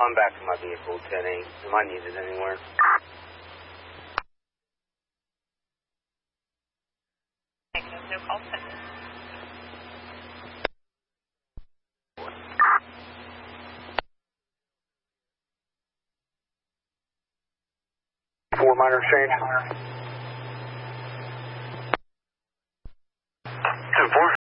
I'm back to my vehicle, 10-8. Am I needed anywhere? No call pending. Four minor exchange. 10-4.